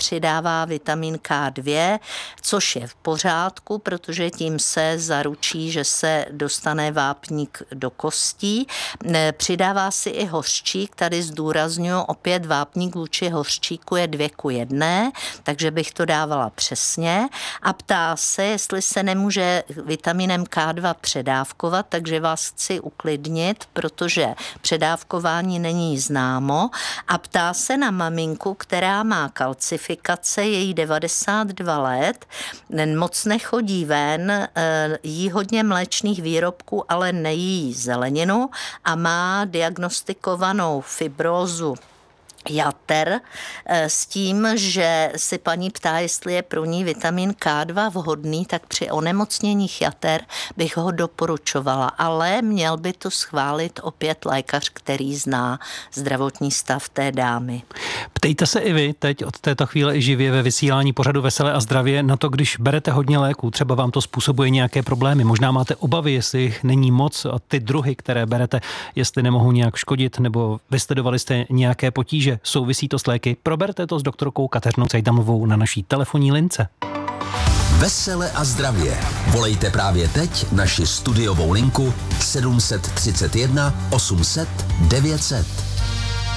přidává vitamin K2, což je v pořádku, protože tím se zaručí, že se dostane vápník do kostí. Přidává si i hořčík, tady zdůrazňuji, opět vápník vůči hořčíku je 2:1, takže bych to dávala přesně. A ptá se, jestli se nemůže vitaminem K2 předávkovat, takže vás chci uklidnit, protože předávkování není známo, a ptá se na maminku, která má kalcifikace, je jí 92 let, moc nechodí ven, jí hodně mléčných výrobků, ale nejí zeleninu a má diagnostikovanou fibrózu jater s tím, že si paní ptá, jestli je pro ní vitamin K2 vhodný, tak při onemocněních jater bych ho doporučovala, ale měl by to schválit opět lékař, který zná zdravotní stav té dámy. Ptejte se i vy teď od této chvíle i živě ve vysílání pořadu Veselé a zdravě na to, když berete hodně léků, třeba vám to způsobuje nějaké problémy, možná máte obavy, jestli jich není moc a ty druhy, které berete, jestli nemohou nějak škodit, nebo vysledovali jste nějaké potíže, souvisí to s léky, proberte to s doktorkou Kateřinou Cejdamovou na naší telefonní lince. Vesele a zdravě. Volejte právě teď naši studiovou linku 731 800 900.